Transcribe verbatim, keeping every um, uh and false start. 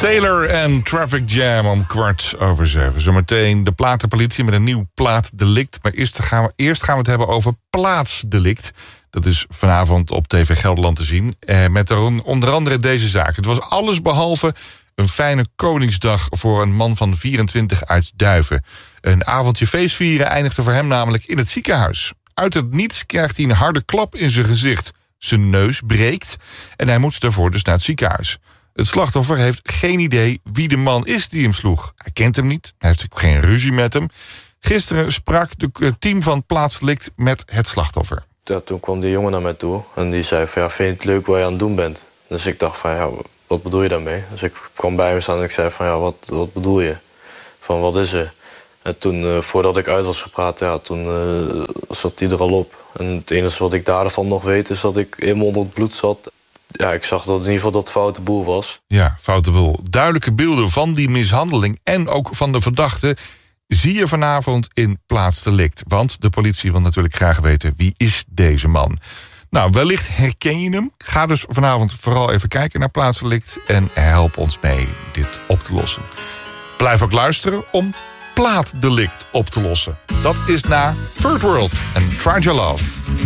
Sailor en Traffic Jam om kwart over zeven. Zometeen de platenpolitie met een nieuw plaatdelict. Maar eerst gaan, we, eerst gaan we het hebben over plaatsdelict. Dat is vanavond op T V Gelderland te zien. Eh, met onder andere deze zaak. Het was alles behalve een fijne Koningsdag voor een man van vierentwintig uit Duiven. Een avondje feestvieren eindigde voor hem namelijk in het ziekenhuis. Uit het niets krijgt hij een harde klap in zijn gezicht. Zijn neus breekt en hij moet daarvoor dus naar het ziekenhuis. Het slachtoffer heeft geen idee wie de man is die hem sloeg. Hij kent hem niet, hij heeft ook geen ruzie met hem. Gisteren sprak het team van plaatsdelict met het slachtoffer. Ja, toen kwam die jongen naar mij toe en die zei van ja, vind je het leuk wat je aan het doen bent? Dus ik dacht van ja, wat bedoel je daarmee? Dus ik kwam bij hem staan en ik zei van ja, wat, wat bedoel je? Van wat is er? En toen, uh, voordat ik uit was gepraat, ja, toen uh, zat hij er al op. En het enige wat ik daarvan nog weet is dat ik helemaal onder het bloed zat. Ja, ik zag dat in ieder geval dat foute boel was. Ja, foute boel. Duidelijke beelden van die mishandeling en ook van de verdachte zie je vanavond in plaatsdelict. Want de politie wil natuurlijk graag weten wie is deze man. Nou, wellicht herken je hem. Ga dus vanavond vooral even kijken naar plaatsdelict en help ons mee dit op te lossen. Blijf ook luisteren om plaatdelict op te lossen. Dat is na Third World en Try Your Love.